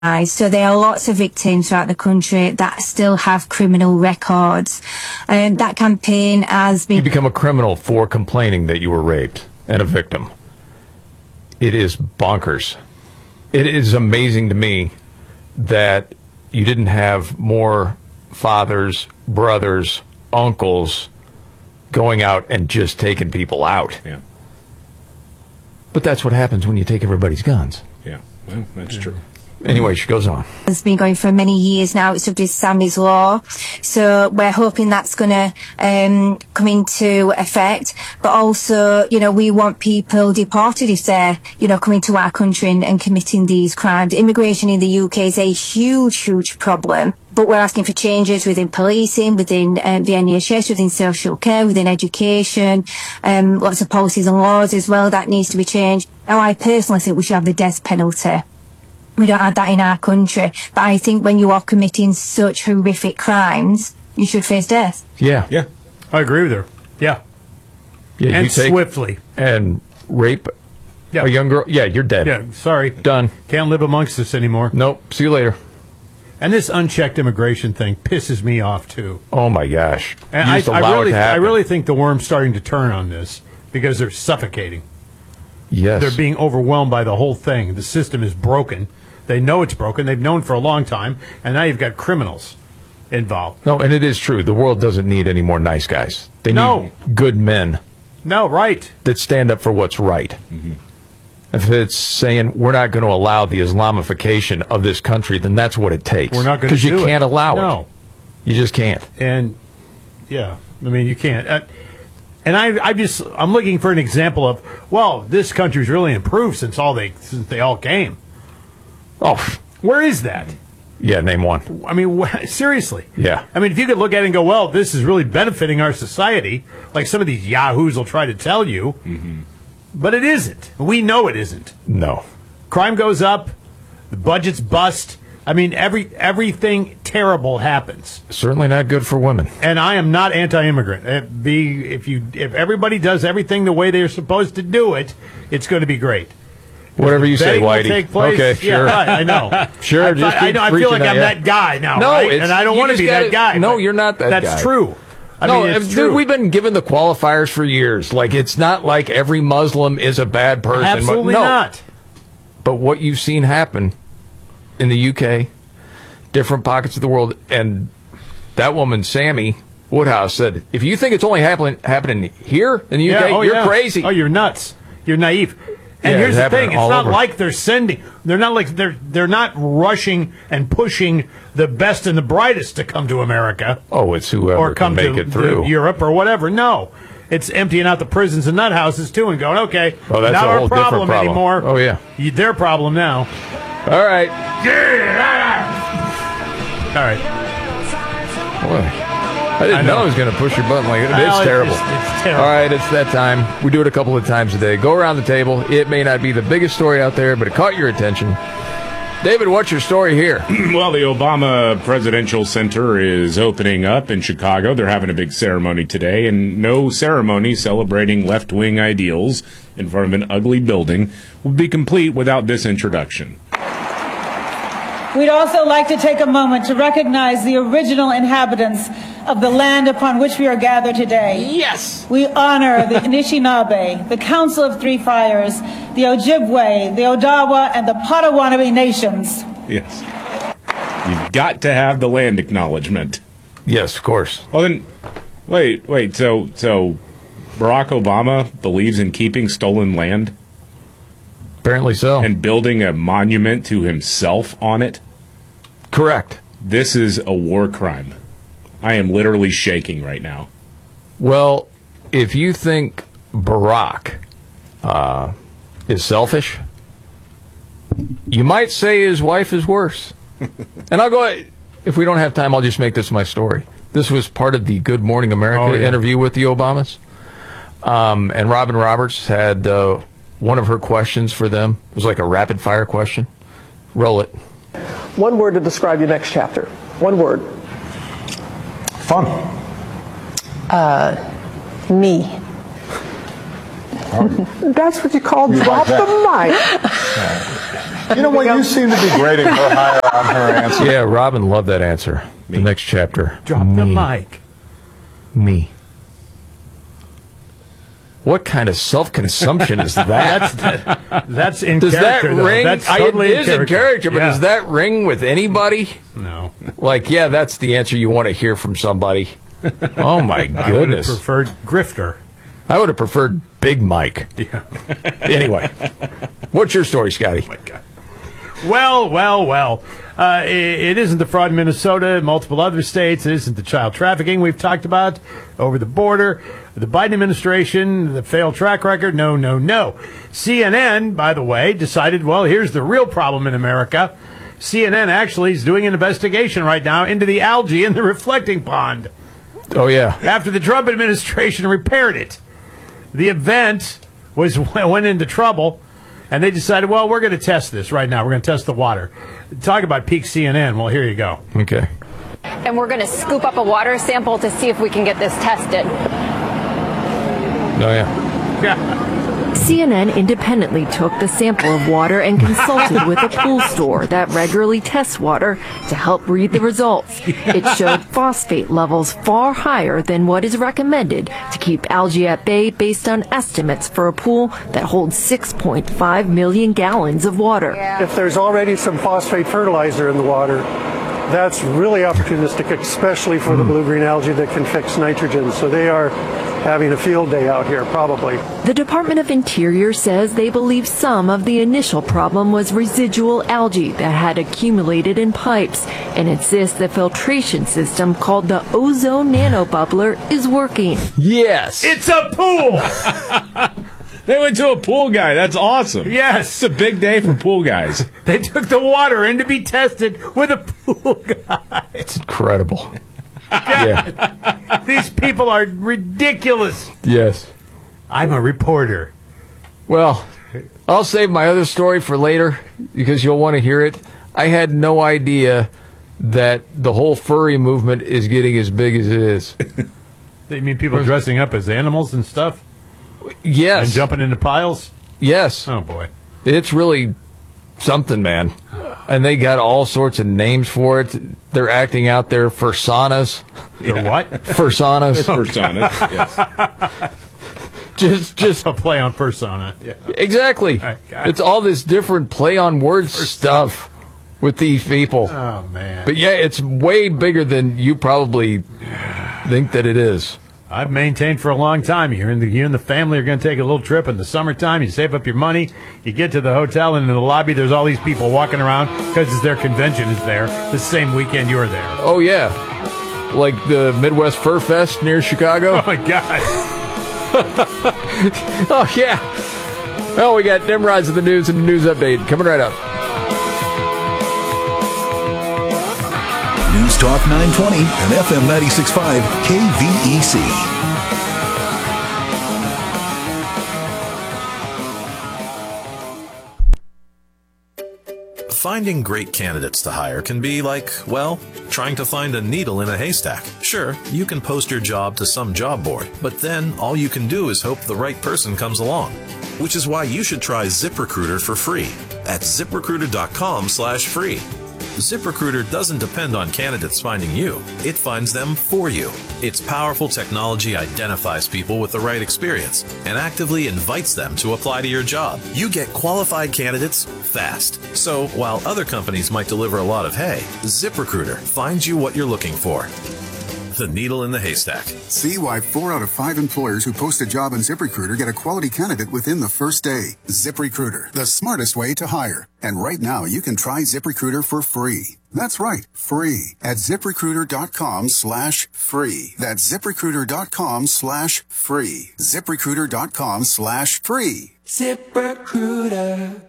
So there are lots of victims throughout the country that still have criminal records. That campaign has been... You become a criminal for complaining that you were raped and a victim. It is bonkers. It is amazing to me that you didn't have more fathers, brothers, uncles going out and just taking people out. Yeah. But that's what happens when you take everybody's guns. Yeah, well, that's true. Anyway, she goes on. It's been going for many years now. It's subject to Sammy's Law. So we're hoping that's going to come into effect. But also, you know, we want people deported if they're, you know, coming to our country and committing these crimes. Immigration in the UK is a huge, huge problem. But we're asking for changes within policing, within the NHS, within social care, within education, lots of policies and laws as well that needs to be changed. Now, I personally think we should have the death penalty. We don't have that in our country. But I think when you are committing such horrific crimes, you should face death. Yeah. Yeah. I agree with her. Yeah. Yeah, And you take swiftly. and rape Yeah. a young girl. Yeah, you're dead. Yeah, sorry. Done. Can't live amongst us anymore. Nope. See you later. And this unchecked immigration thing pisses me off, too. Oh, my gosh. And You just allow it to I happen. really think the worm's starting to turn on this because they're suffocating. Yes. They're being overwhelmed by the whole thing. The system is broken. They know it's broken. They've known for a long time. And now you've got criminals involved. No, and it is true. The world doesn't need any more nice guys. They need good men No, right. that stand up for what's right. Mm-hmm. If it's saying we're not going to allow the Islamification of this country, then that's what it takes. We're not going to do it. Because you can't allow it. No. You just can't. And, yeah, I mean, you can't. And I'm looking for an example of, well, this country's really improved since they all came. Oh, Where is that? yeah, name one. I mean, seriously. Yeah. I mean, if you could look at it and go, well, this is really benefiting our society, like some of these yahoos will try to tell you, but it isn't. We know it isn't. No. Crime goes up, the budgets bust. I mean, everything terrible happens. Certainly not good for women. And I am not anti-immigrant. If everybody does everything the way they're supposed to do it, it's going to be great. Whatever you say, Betting will Whitey. take place. Okay, sure. Yeah, I know. Sure, I just keep feel like preaching I'm that, that guy now, No, right? it's- And I don't you want to just be gotta- that guy. no, but you're not that guy. That's true. I No, mean, it's dude, true. we've been given the qualifiers for years. Like, it's not like every Muslim is a bad person. Absolutely no. not. But what you've seen happen in the UK, different pockets of the world, and that woman, Sammy Woodhouse, said, if you think it's only happening here in the UK, you're crazy. Oh, you're nuts. You're naive. And Yeah, here's it's the happening thing: it's all not over. like they're not rushing and pushing the best and the brightest to come to America Oh, it's whoever or come can make to it through. Europe or whatever. No, it's emptying out the prisons and nut houses too, and going, okay, Oh, that's not a our whole different problem problem. anymore. Oh, yeah. Their problem now. All right. All right, Boy, I didn't know I was going to push your button like that. Well, It's terrible. it's terrible. All right, it's that time. We do it a couple of times a day. Go around the table. It may not be the biggest story out there, but it caught your attention. David, what's your story here? Well, the Obama Presidential Center is opening up in Chicago. They're having a big ceremony today, and no ceremony celebrating left-wing ideals in front of an ugly building would be complete without this introduction. We'd also like to take a moment to recognize the original inhabitants of the land upon which we are gathered today. Yes. We honor the Anishinaabe, the Council of Three Fires, the Ojibwe, the Odawa, and the Potawatomi nations. Yes. You've got to have the land acknowledgement. Yes, of course. Well, then, wait. So Barack Obama believes in keeping stolen land Apparently so. and building a monument to himself on it? Correct. This is a war crime. I am literally shaking right now. Well, if you think Barack is selfish, you might say his wife is worse. And I'll go, if we don't have time, I'll just make this my story. This was part of the Good Morning America interview with the Obamas. And Robin Roberts had one of her questions for them. It was like a rapid fire question. Roll it. One word to describe your next chapter. One word. Fun. Me. That's what you call drop the mic. You know what? You seem to be grading her higher on her answer. Yeah, Robin loved that answer. The next chapter. Drop the mic. Me. What kind of self-consumption is that? That's in Does that character, though. ring? That's totally it is in character, but Yeah. does that ring with anybody? No. Like, yeah, that's the answer you want to hear from somebody. Oh, my I would have goodness. preferred Grifter. I would have preferred Big Mike. Yeah. Anyway, what's your story, Scotty? Oh, my God. Well. It isn't the fraud in Minnesota, multiple other states. It isn't the child trafficking we've talked about over the border. The Biden administration, the failed track record. No. CNN, by the way, decided, well, here's the real problem in America. CNN actually is doing an investigation right now into the algae in the reflecting pond Oh, yeah. after the Trump administration repaired it. The event went into trouble. And they decided, well, we're going to test this right now. We're going to test the water. Talk about peak CNN. Well, here you go. Okay. And we're going to scoop up a water sample to see if we can get this tested. Oh, yeah. Yeah. CNN independently took the sample of water and consulted with a pool store that regularly tests water to help read the results. It showed phosphate levels far higher than what is recommended to keep algae at bay based on estimates for a pool that holds 6.5 million gallons of water. If there's already some phosphate fertilizer in the water, that's really opportunistic, especially for the blue-green algae that can fix nitrogen. So they are having a field day out here, probably. The Department of Interior says they believe some of the initial problem was residual algae that had accumulated in pipes and insists the filtration system called the ozone nanobubbler is working. Yes. It's a pool. They went to a pool guy. That's awesome. Yes. It's a big day for pool guys. They took the water in to be tested with a pool guy. It's incredible. Yeah. These people are ridiculous. Yes. I'm a reporter. Well, I'll save my other story for later because you'll want to hear it. I had no idea that the whole furry movement is getting as big as it is. You mean people dressing up as animals and stuff? Yes. And jumping into piles? Yes. Oh, boy. It's really something, man. And they got all sorts of names for it. They're acting out their fursanas. Their what? Fursanas. Persona. Yes. Just A play on persona. Yeah. exactly. Got it. It's all this different play on words stuff with these people. Oh, man. But yeah, it's way bigger than you probably think that it is. I've maintained for a long time. You and the family are going to take a little trip in the summertime. You save up your money. You get to the hotel, and in the lobby, there's all these people walking around because their convention is there the same weekend you're there. Oh, yeah. Like the Midwest Fur Fest near Chicago. Oh, my God. Oh, yeah. Oh, we got Nimrods of the news and the news update coming right up. News Talk 920 and FM 96.5 KVEC. Finding great candidates to hire can be like, well, trying to find a needle in a haystack. Sure, you can post your job to some job board, but then all you can do is hope the right person comes along. Which is why you should try ZipRecruiter for free at ZipRecruiter.com/free. ZipRecruiter doesn't depend on candidates finding you. It finds them for you. Its powerful technology identifies people with the right experience and actively invites them to apply to your job. You get qualified candidates fast. So while other companies might deliver a lot of hay, ZipRecruiter finds you what you're looking for. The needle in the haystack. See why 4 out of 5 employers who post a job on ZipRecruiter get a quality candidate within the first day. ZipRecruiter, the smartest way to hire. And right now, you can try ZipRecruiter for free. That's right, free at ZipRecruiter.com/free. That's ZipRecruiter.com/free. ZipRecruiter.com/free. ZipRecruiter.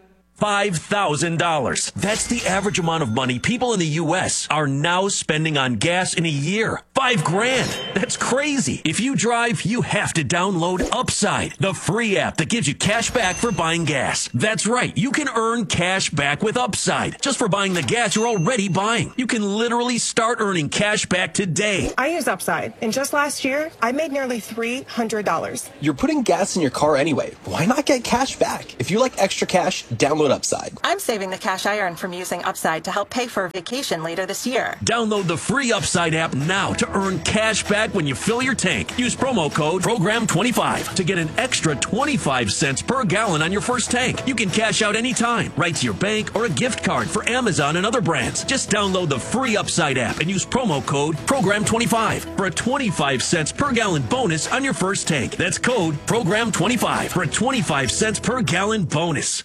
$5,000. That's the average amount of money people in the U.S. are now spending on gas in a year. $5,000. That's crazy. If you drive, you have to download Upside, the free app that gives you cash back for buying gas. That's right. You can earn cash back with Upside just for buying the gas you're already buying. You can literally start earning cash back today. I use Upside, and just last year, I made nearly $300. You're putting gas in your car anyway. Why not get cash back? If you like extra cash, download Upside. I'm saving the cash I earn from using Upside to help pay for a vacation later this year. Download the free Upside app now to earn cash back when you fill your tank. Use promo code PROGRAM25 to get an extra 25 cents per gallon on your first tank. You can cash out anytime, right to your bank or a gift card for Amazon and other brands. Just download the free Upside app and use promo code PROGRAM25 for a 25 cents per gallon bonus on your first tank. That's code PROGRAM25 for a 25 cents per gallon bonus.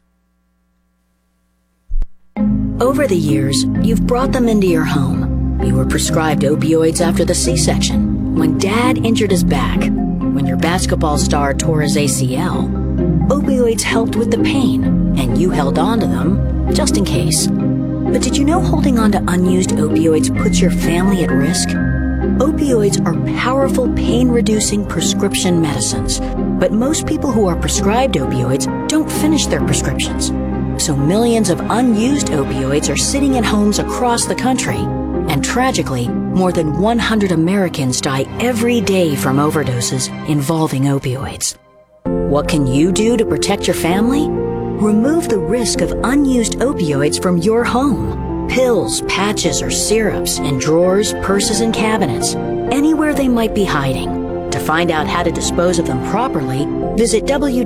Over the years, you've brought them into your home. You were prescribed opioids after the C-section, when Dad injured his back, when your basketball star tore his ACL. Opioids helped with the pain, and you held on to them just in case. But did you know holding on to unused opioids puts your family at risk? Opioids are powerful pain-reducing prescription medicines, but most people who are prescribed opioids don't finish their prescriptions. So millions of unused opioids are sitting in homes across the country. And tragically, more than 100 Americans die every day from overdoses involving opioids. What can you do to protect your family? Remove the risk of unused opioids from your home. Pills, patches, or syrups in drawers, purses, and cabinets, anywhere they might be hiding. To find out how to dispose of them properly, visit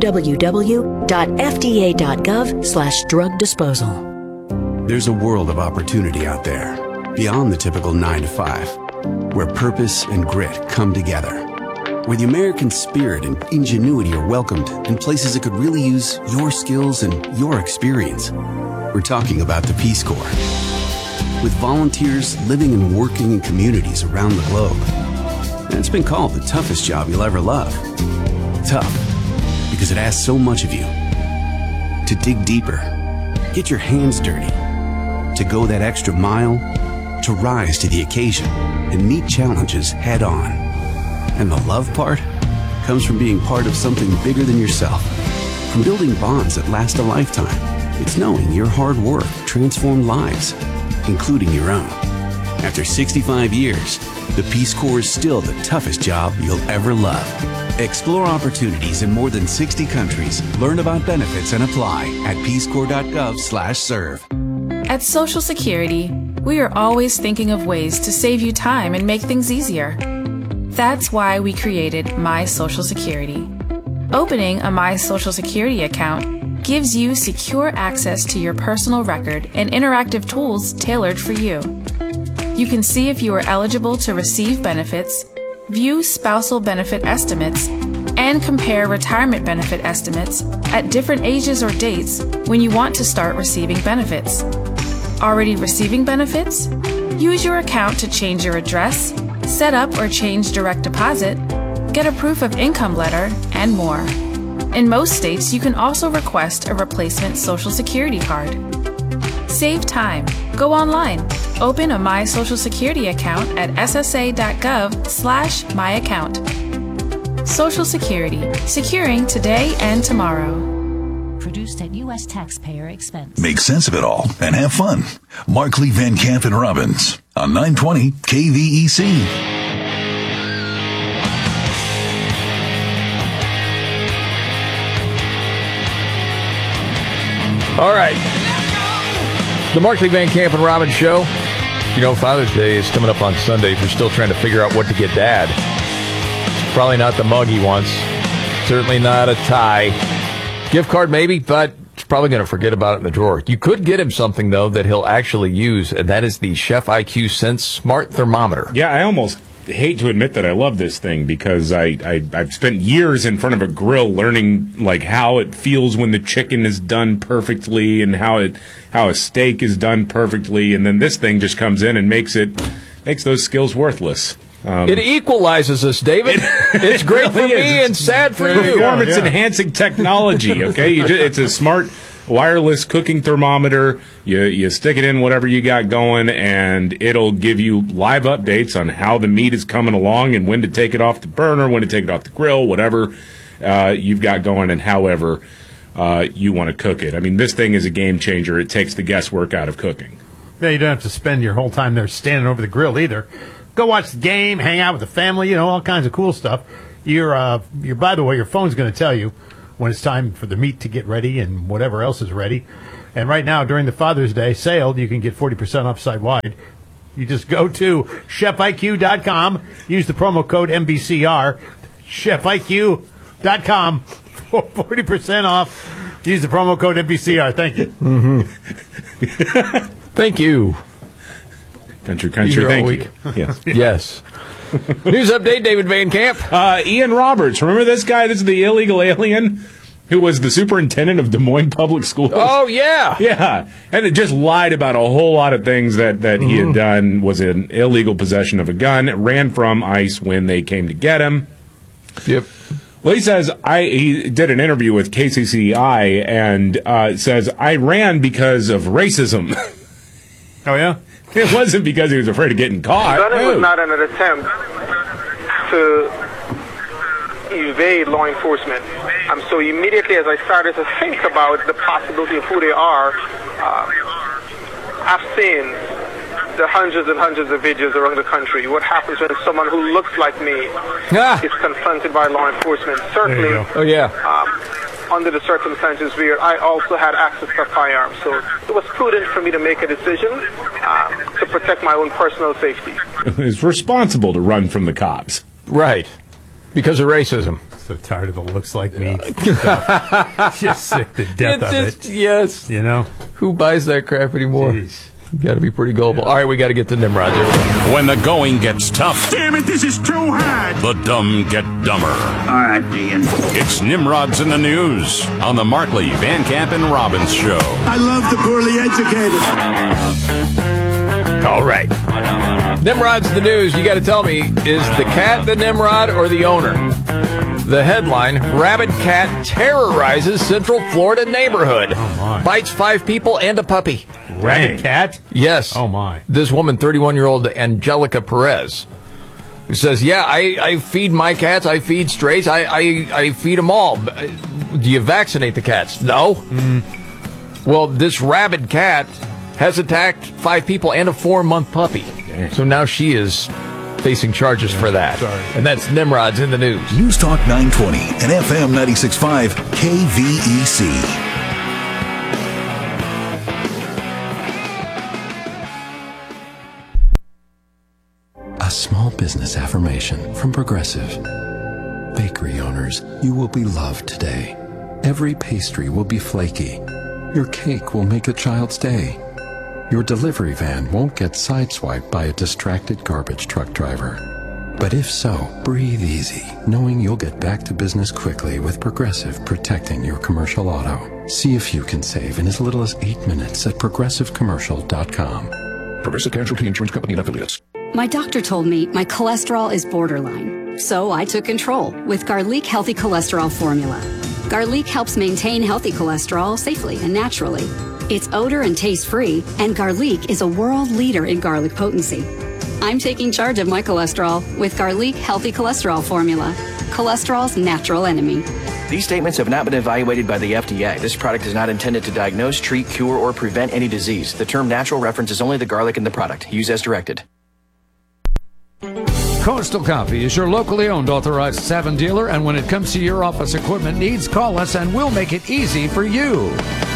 www.fda.gov/drug disposal. There's a world of opportunity out there, beyond the typical 9 to 5, where purpose and grit come together, where the American spirit and ingenuity are welcomed in places that could really use your skills and your experience. We're talking about the Peace Corps. With volunteers living and working in communities around the globe. And it's been called the toughest job you'll ever love. Tough, because it asks so much of you. To dig deeper, get your hands dirty, to go that extra mile, to rise to the occasion and meet challenges head on. And the love part comes from being part of something bigger than yourself, from building bonds that last a lifetime. It's knowing your hard work transformed lives, including your own. After 65 years, the Peace Corps is still the toughest job you'll ever love. Explore opportunities in more than 60 countries. Learn about benefits and apply at peacecorps.gov/serve. At Social Security, we are always thinking of ways to save you time and make things easier. That's why we created My Social Security. Opening a My Social Security account gives you secure access to your personal record and interactive tools tailored for you. You can see if you are eligible to receive benefits, view spousal benefit estimates, and compare retirement benefit estimates at different ages or dates when you want to start receiving benefits. Already receiving benefits? Use your account to change your address, set up or change direct deposit, get a proof of income letter, and more. In most states, you can also request a replacement Social Security card. Save time. Go online. Open a My Social Security account at ssa.gov/myaccount. Social Security. Securing today and tomorrow. Produced at U.S. taxpayer expense. Make sense of it all and have fun. Markley, Van Camp, and Robbins on 920 KVEC. All right. The Markley, Van Camp, and Robbins Show. You know, Father's Day is coming up on Sunday. If you're still trying to figure out what to get Dad, it's probably not the mug he wants. Certainly not a tie. Gift card maybe, but he's probably going to forget about it in the drawer. You could get him something, though, that he'll actually use, and that is the Chef IQ Sense Smart Thermometer. Yeah, I almost hate to admit that I love this thing because I've spent years in front of a grill learning like how it feels when the chicken is done perfectly and how a steak is done perfectly, and then this thing just comes in and makes those skills worthless. It equalizes us, David. It's great for me and sad for you. Performance-enhancing technology, okay? It's a smart wireless cooking thermometer. You stick it in whatever you got going, and it'll give you live updates on how the meat is coming along and when to take it off the burner, when to take it off the grill, whatever you've got going, and however you want to cook it. I mean, this thing is a game changer. It takes the guesswork out of cooking. Yeah, you don't have to spend your whole time there standing over the grill either. Go watch the game, hang out with the family, all kinds of cool stuff. You're by the way, your phone's going to tell you when it's time for the meat to get ready and whatever else is ready. And right now, during the Father's Day sale, you can get 40% off site-wide. You just go to ChefIQ.com, use the promo code MBCR, ChefIQ.com for 40% off. Use the promo code MBCR. Thank you. Mm-hmm. Thank you. Country, thank you. Yes. Yes. News update, David Van Camp. Ian Roberts. Remember this guy? This is the illegal alien who was the superintendent of Des Moines Public Schools. Oh, yeah. Yeah. And it just lied about a whole lot of things that he had done. Was in illegal possession of a gun. Ran from ICE when they came to get him. Yep. Well, he says, he did an interview with KCCI and says, I ran because of racism. Oh, yeah? It wasn't because he was afraid of getting caught. Gunning was not an attempt to evade law enforcement. So immediately as I started to think about the possibility of who they are, I've seen the hundreds and hundreds of videos around the country. What happens when someone who looks like me is confronted by law enforcement? Certainly. Oh, yeah. Under the circumstances where I also had access to a firearm. So it was prudent for me to make a decision to protect my own personal safety. It's responsible to run from the cops. Right. Because of racism. So tired of the looks like me. Just sick to death of it. Yes. Who buys that crap anymore? Jeez. You got to be pretty gullible. All right, we got to get to Nimrod. When the going gets tough. Damn it, this is too hard. The dumb get dumber. All right, Ian. It's Nimrod's in the News on the Markley, Van Camp, and Robbins Show. I love the poorly educated. All right. Nimrod's in the News. You got to tell me, is the cat the Nimrod or the owner? The headline, rabid cat terrorizes Central Florida neighborhood. Oh, my. Bites 5 people and a puppy. Rabid cat? Yes. Oh, my. This woman, 31-year-old Angelica Perez, who says, yeah, I feed my cats. I feed strays. I feed them all. Do you vaccinate the cats? No. Well, this rabid cat has attacked 5 people and a 4-month puppy. Dang. So now she is facing charges for that. Sorry. And that's Nimrod's in the News. News Talk 920 and FM 96.5 KVEC. A small business affirmation from Progressive. Bakery owners, you will be loved today. Every pastry will be flaky. Your cake will make a child's day. Your delivery van won't get sideswiped by a distracted garbage truck driver. But if so, breathe easy, knowing you'll get back to business quickly with Progressive protecting your commercial auto. See if you can save in as little as 8 minutes at progressivecommercial.com. Progressive Casualty Insurance Company and Affiliates. My doctor told me my cholesterol is borderline, so I took control with Garlic Healthy Cholesterol Formula. Garlic helps maintain healthy cholesterol safely and naturally. It's odor and taste-free, and Garlic is a world leader in garlic potency. I'm taking charge of my cholesterol with Garlic Healthy Cholesterol Formula, cholesterol's natural enemy. These statements have not been evaluated by the FDA. This product is not intended to diagnose, treat, cure, or prevent any disease. The term natural references only the garlic in the product. Use as directed. Coastal Coffee is your locally owned authorized Savin dealer, and when it comes to your office equipment needs, call us and we'll make it easy for you.